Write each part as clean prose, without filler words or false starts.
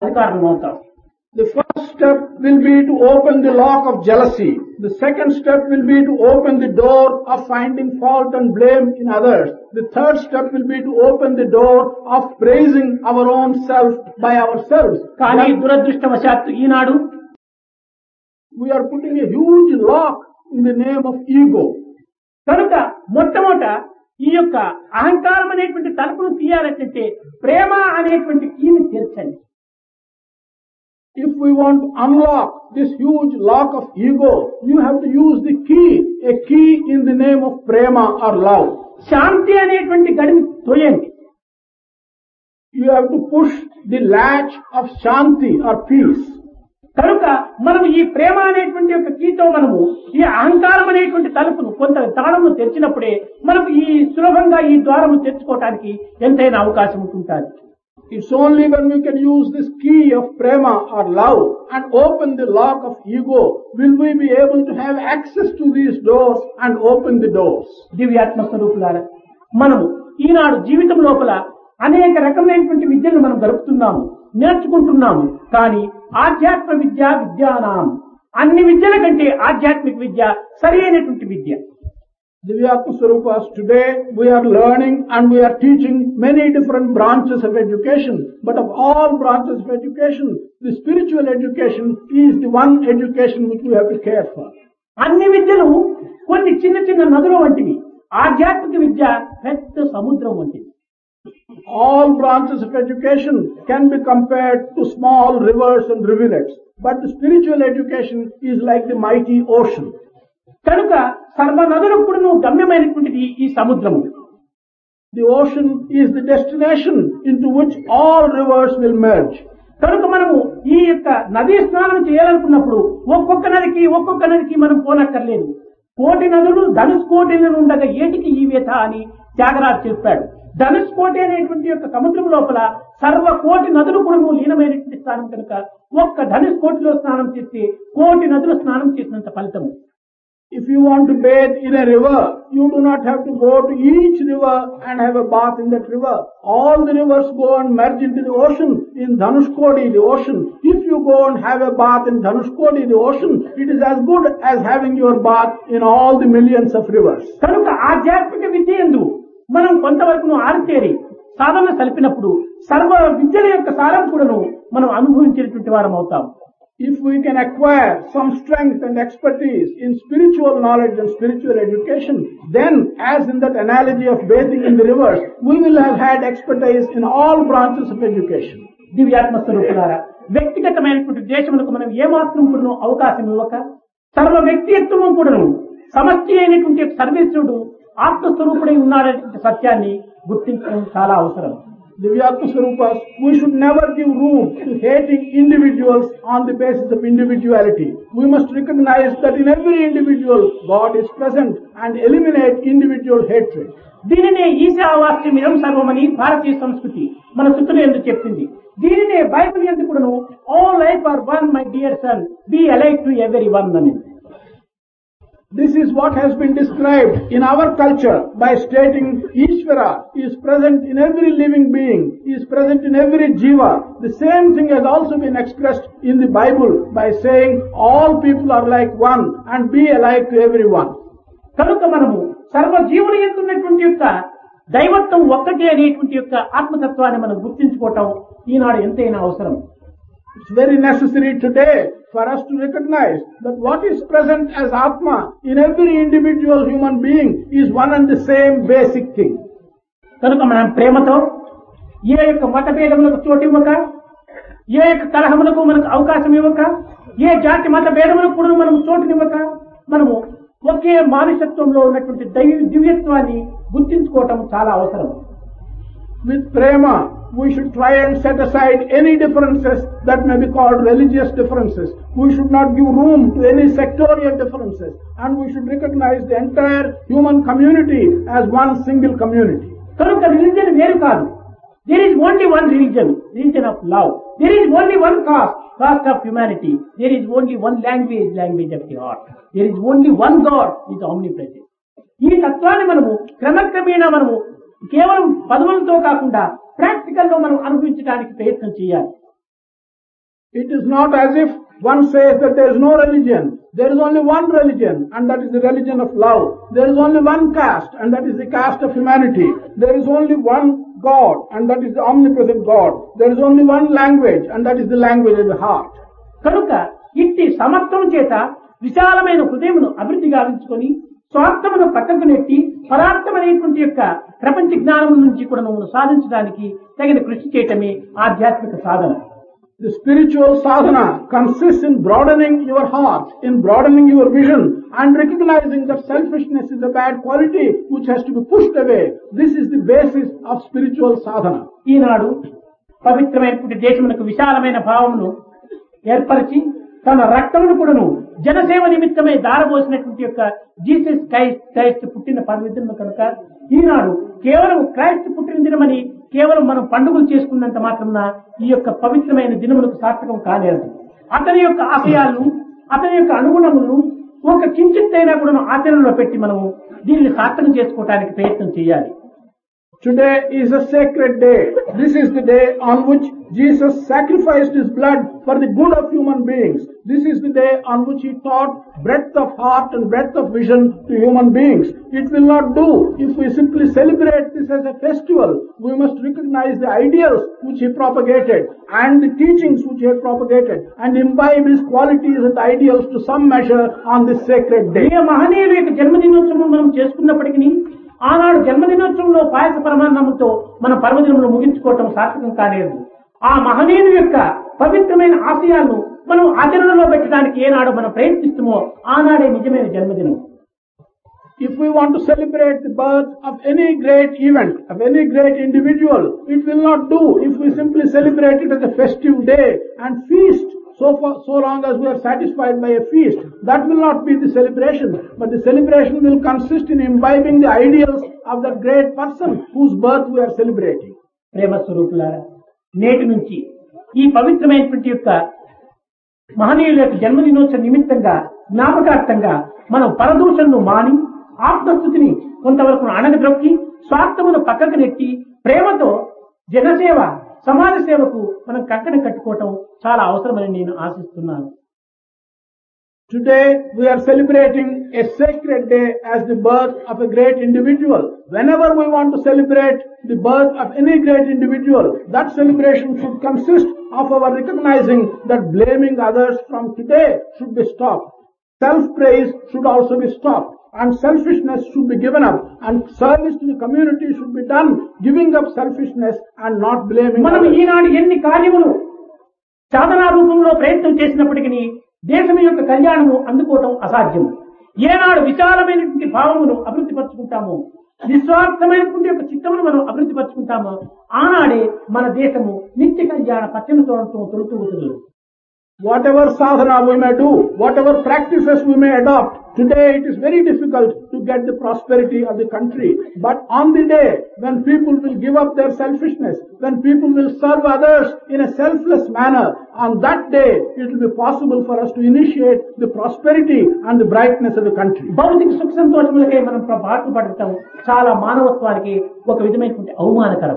అధికారం అవుతాం. The first step will be to open the lock of jealousy. The second step will be to open the door of finding fault and blame in others. The third step will be to open the door of praising our own self by ourselves. కానీ దురదృష్టవశాత్తు ఈనాడు We are putting a huge lock in the name of ego. కనుక మొట్టమొదట ఈ యొక్క అహంకారం అనేటువంటి తలుపును తీయాలంటే ప్రేమ అనేటువంటి కీని తెరచండి. If we want to unlock this huge lock of ego, you have to use the key, a key in the name of prema or love. శాంతి అనేటువంటి గడిని తోయండి. You have to push the latch of shanti or peace. కనుక మనం ఈ ప్రేమ అనేటువంటి యొక్క కీతో మనము ఈ అహంకారం అనేటువంటి తలుపును కొంత తాళము తెరిచినప్పుడే మనకు ఈ సులభంగా ఈ ద్వారము తెచ్చుకోవటానికి ఎంతైనా అవకాశం ఉంటుంటుంది. It's only when we can use this key of prema or love and open the lock of ego will we be able to have access to these doors and open the doors. దివ్యాత్మ స్వరూపులారా, మనము ఈనాడు జీవితం లోపల అనేక రకమైనటువంటి విద్యలను మనం గడుపుతున్నాము, నేర్చుకుంటున్నాము. కానీ ఆధ్యాత్మ విద్య విద్యానాం, అన్ని విద్యల కంటే ఆధ్యాత్మిక విద్య సరి అయినటువంటి విద్య. Divyatma Swarupas, today we are learning and we are teaching many different branches of education, but of all branches of education, the spiritual education is the one education which we have to care for. అన్ని విద్యలు కొన్ని చిన్న చిన్న నదుల వంటివి, ఆధ్యాత్మిక విద్య పెద్ద సముద్రం వంటిది. All branches of education can be compared to small rivers and rivulets, but the spiritual education is like the mighty ocean. కనుక సర్వ నదులకు గమ్యమైనటువంటిది ఈ సముద్రము. The ocean is the destination into which all rivers will merge. కనుక మనము ఈ యొక్క నదీ స్నానం చేయాలనుకున్నప్పుడు ఒక్కొక్క నదికి మనం పోనక్కర్లేదు. కోటి నదులు ధనుష్కోటి ఉండగా ఏటికి ఈ వ్యథ అని త్యాగరాజు చెప్పాడు. ధనుష్కోటి అనేటువంటి యొక్క సముద్రం లోపల సర్వ కోటి నదులు కూడా లీనమైనటువంటి స్థానం కనుక ఒక్క ధనుష్కోటిలో స్నానం చేస్తే కోటి నదులు స్నానం చేసినంత ఫలితము. If you want to bathe in a river, you do not have to go to each river and have a bath in that river. All the rivers go and merge into the ocean, in Dhanushkodi, the ocean. If you go and have a bath in Dhanushkodi, the ocean, it is as good as having your bath in all the millions of rivers. కనుక ఆధ్యాత్మిక విద్య యందు మనం కొంతవరకు ఆరితేరి సాధన సలిపినప్పుడు సర్వ విద్యల యొక్క సారం కూడాను మనం అనుభవించేటువంటి వారం అవుతాం. If we can acquire some strength and expertise in spiritual knowledge and spiritual education, then as in that analogy of bathing in the rivers, we will have had expertise in all branches of education. దివ్యాత్మ స్వరూపులారా, వ్యక్తిగతమైనటువంటి దేశములకు మనం ఏమాత్రం కూడాను అవకాశం ఇవ్వక సర్వ వ్యక్తిత్వం కూడాను సమష్టి అయినటువంటి సర్వేశ్వరుడు ఆత్మస్వరూపుడై ఉన్నాడనే సత్యాన్ని గుర్తించడం చాలా అవసరం. Divyatma Swarupas, we should never give room to hating individuals on the basis of individuality. We must recognize that in every individual God is present and eliminate individual hatred. దీనినే ఈశావాస్యమిదం సర్వమని భారతీయ సంస్కృతి మన శృతులు ఎందుకు చెప్పింది. దీనినే బైబిల్ ఎందుకు కూడాను all life or one my dear son, B alike to every one అని. This is what has been described in our culture by stating Ishvara is present in every living being, is present in every jiva. The same thing has also been expressed in the Bible by saying all people are like one and be alike to everyone. కనుక మనము సర్వ జీవులు ఎందున్నటువంటి యొక్క దైవత్వం ఒక్కటే అనేటువంటి యొక్క ఆత్మతత్వాన్ని మనం గుర్తించుకోవటం ఈనాడు ఎంతైనా అవసరం. It's very necessary today for us to recognize that what is present as Atma in every individual human being is one and the same basic thing. కనుక మనం ప్రేమతో ఏ యొక్క మతభేదములకు చోటు ఇవ్వక, ఏ యొక్క కలహములకు మనకు అవకాశం ఇవ్వక, ఏ జాతి మత భేదములకు కూడా మనం చోటునివ్వక మనము ఒకే మానసత్వంలో ఉన్నటువంటి దివ్యత్వాన్ని గుర్తించుకోవటం చాలా అవసరం. With prema, we should try and set aside any differences that may be called religious differences. We should not give room to any sectorial differences, and we should recognize the entire human community as one single community. కనుక religion వేరు కాదు. There is only one religion, religion of love. There is only one caste of humanity. There is only one language of the heart. There is only one God, is omnipresent. ఈ తత్వాన్ని మనము క్రమక్రమేణా మనము కేవలం పదవులతో కాకుండా practical లో మనం అనుభవించడానికి ప్రయత్నం చేయాలి. It is not as if one says that there is no religion. There is only one religion, and that is the religion of love. There is only one caste, and that is the caste of humanity. There is only one God, and that is the omnipresent God. There is only one language, and that is the language of the heart. కనుక ఇట్టి సమత్వం చేత విశాలమైన హృదయమును అభివృద్ధి గావించుకొని స్వార్థమును పక్కకు నెట్టి పరార్థమైనటువంటి యొక్క ప్రపంచ జ్ఞానం నుంచి కూడా నువ్వు సాధించడానికి తగిన కృషి చేయటమే ఆధ్యాత్మిక సాధన. The spiritual sadhana consists in broadening your heart, in broadening your vision, and recognizing that selfishness is a bad quality which has to be pushed away. This is the basis of spiritual sadhana. ఈనాడు పవిత్రమైనటువంటి దేశమునకు విశాలమైన భావమును ఏర్పరిచి తన రక్తమును కూడాను జనసేవ నిమిత్తమై దారబోసినటువంటి యొక్క Jesus Christ పుట్టిన పర్వదినం కనుక ఈనాడు కేవలం క్రైస్ట్ పుట్టిన దినమని కేవలం మనం పండుగలు చేసుకున్నంత మాత్రాన ఈ యొక్క పవిత్రమైన దినములకు సార్థకం కాలేదు. అతని యొక్క ఆశయాలను అతని యొక్క అనుగుణములను ఒక కించిత్తైనా కూడా ఆచరణలో పెట్టి మనము దీనిని సార్థకం చేసుకోవడానికి ప్రయత్నం చేయాలి. Today is a sacred day. This is the day on which Jesus sacrificed his blood for the good of human beings. This is the day on which he taught breadth of heart and breadth of vision to human beings. It will not do if we simply celebrate this as a festival. We must recognize the ideals which he propagated and the teachings which he had propagated and imbibe his qualities and ideals to some measure on this sacred day. ఏ మహనీయుల యొక్క జన్మదినోత్సవం మనం చేసుకున్నప్పటికీ ఆనాడు జన్మదినోత్సవంలో పాయస పరమాన్నముతో మన పర్వదినములు ముగించుకోవటం సార్థకం కాలేదు. ఆ మహనీయుని యొక్క పవిత్రమైన ఆశయాలను మనం ఆచరణలో పెట్టడానికి ఏనాడు మనం ప్రయత్నిస్తామో ఆనాడే నిజమైన జన్మదినం. If we want to celebrate the birth of any great event, of any great individual, it will not do if we simply celebrate it as a festive day and feast. So long as we are satisfied by a feast, that will not be the celebration. But the celebration will consist in imbibing the ideals of that great person whose birth we are celebrating. ప్రేమ స్వరూపులారా, నేటి నుంచి ఈ పవిత్రమైనటువంటి యొక్క మహనీయుల యొక్క జన్మదినోత్సవ నిమిత్తంగా జ్ఞాపకార్థంగా మనం పరదూషణను మాని ఆత్మస్థుతిని కొంతవరకు అణగద్రొక్కి స్వార్థమును పక్కకు నెట్టి ప్రేమతో జనసేవ సమాజ సేవకు మనం కంకణం కట్టుకోవటం చాలా అవసరమని నేను ఆశిస్తున్నాను. Today we are celebrating a sacred day as the birth of a great individual. Whenever we want to celebrate the birth of any great individual, that celebration should consist of our recognizing that blaming others from today should be stopped. Self-praise should also be stopped. And selfishness should be given up, and service to the community should be done, giving up selfishness and not blaming మనం others. ఈనాడు ఎన్ని కార్యములు సాధనా రూపంలో ప్రయత్నం చేసినప్పటికీ దేశం యొక్క కళ్యాణము అందుకోవటం అసాధ్యము. ఏనాడు విశాలమైనటువంటి భావమును అభివృద్ధి పరుచుకుంటామో, నిస్వార్థమైనటువంటి యొక్క చిత్తమును మనం అభివృద్ధి పరుచుకుంటామో ఆనాడే మన దేశము నిత్య కళ్యాణ పచ్చని తోటతో తొలుతూగుతుంది. Whatever sadhana we may do, whatever practices we may adopt, today it is very difficult to get the prosperity of the country. But on the day when people will give up their selfishness, when people will serve others in a selfless manner, on that day it will be possible for us to initiate the prosperity and the brightness of the country. భౌతిక సుఖ సంతోషములకే మనం బాటుపడటం చాలా మానవత్వానికి ఒక విధమైనటువంటి అవమానకరం.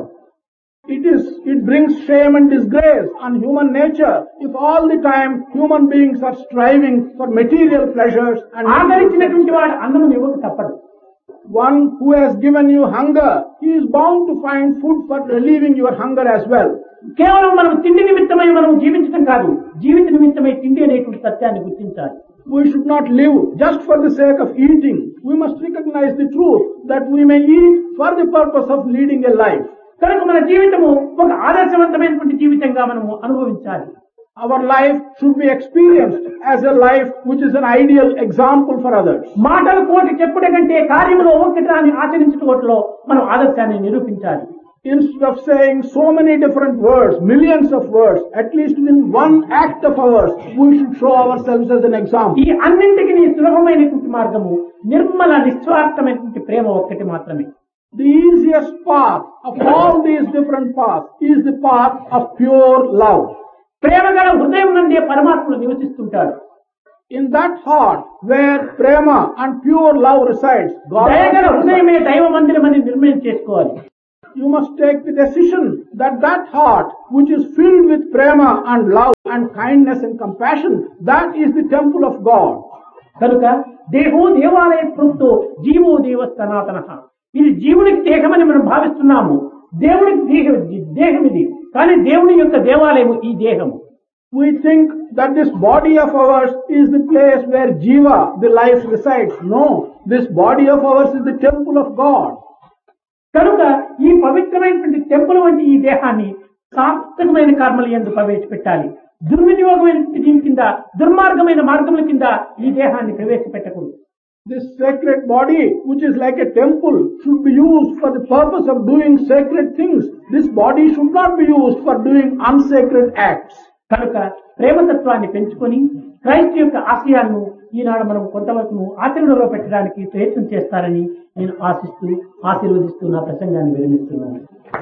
It brings shame and disgrace on human nature if all the time human beings are striving for material pleasures and ఆదరించినటువంటి వాడు అన్నము ఇవ్వక తప్పదు. One who has given you hunger, he is bound to find food for relieving your hunger as well. కేవలం మనం తిండి నిమిత్తమై మనం జీవించడం కాదు, జీవిత నిమిత్తమై తిండి అనేటువంటి సత్యాన్ని గుర్తించాలి. We should not live just for the sake of eating. We must recognize the truth that we may eat for the purpose of leading a life. కనుక మన జీవితము ఒక ఆదర్శవంతమైనటువంటి జీవితంగా మనము అనుభవించాలి. Our life should be experienced as a life which is an ideal example for others. మాటలు కోటి చెప్పుట కంటే కార్యములో ఒక్కటి దాన్ని ఆచరించుకోవటంలో మనం ఆదర్శాన్ని నిరూపించాలి. Instead of saying so many different words, millions of words, at least in one act of ours, we should show ourselves as an example. ఈ అన్నింటికి సులభమైనటువంటి మార్గము నిర్మల నిస్వార్థమైనటువంటి ప్రేమ ఒక్కటి మాత్రమే. The easiest path of all these different paths is the path of pure love. ప్రేమ గల హృదయం నుండి పరమాత్ముడు నివసిస్తుంటాడు. In that heart where prema and pure love resides, God దయగల హృదయమే దైవ మందిరం అని నిర్ణయం చేసుకోవాలి. you must take the decision that that heart which is filled with prema and love and kindness and compassion, that is the temple of God. కనుక దేహో దేవాలయ ప్రోక్తో GO దేవ సనాతన. ఇది జీవునికి దేహమని మనం భావిస్తున్నాము. దేవునికి దేహం ఇది, కానీ దేవుని యొక్క దేవాలయము ఈ దేహము. We think that this body of ours is the place where Jiva, the life, resides. No, this body of ours is the temple of God. కనుక ఈ పవిత్రమైనటువంటి టెంపుల్ వంటి ఈ దేహాన్ని సాత్వికమైన కర్మలు యందు ప్రవేశపెట్టాలి. దుర్వినియోగమైన దీని కింద, దుర్మార్గమైన మార్గముల కింద ఈ దేహాన్ని ప్రవేశపెట్టకూడదు. This sacred body, which is like a temple, should be used for the purpose of doing sacred things. This body should not be used for doing unsacred acts. కనుక ప్రేమతత్వాన్ని పెంచుకొని క్రైస్తు యొక్క ఆశయాలను ఈనాడు మనం కొంతవరకు ఆచరణలో పెట్టడానికి ప్రయత్నం చేస్తారని నేను ఆశిస్తూ ఆశీర్వదిస్తూ నా ప్రసంగాన్ని విరమిస్తున్నాను.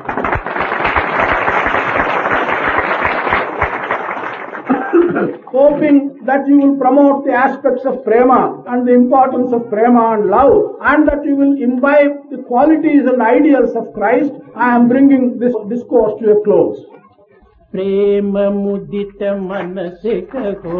Hoping that you will promote the aspects of prema and the importance of prema and love, and that you will imbibe the qualities and ideals of Christ, I am bringing this discourse to a close. प्रेम मुदित मन से कहो